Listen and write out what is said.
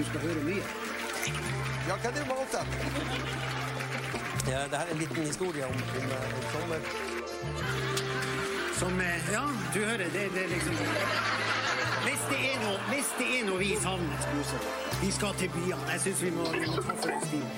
skal høre mye. Ja, hva det valgt da? Ja, det her er en liten historie om sommer. Som, ja, du hører, det er liksom... Hvis det er noe vi savner, vi skal til byene. Jeg synes vi må ta for en stil.